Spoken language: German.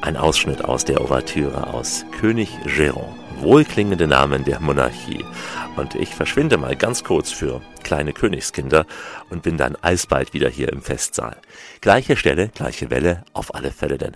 Ein Ausschnitt aus der Ouvertüre aus König Géron, wohlklingende Namen der Monarchie. Und ich verschwinde mal ganz kurz für kleine Königskinder und bin dann alsbald wieder hier im Festsaal. Gleiche Stelle, gleiche Welle, auf alle Fälle denn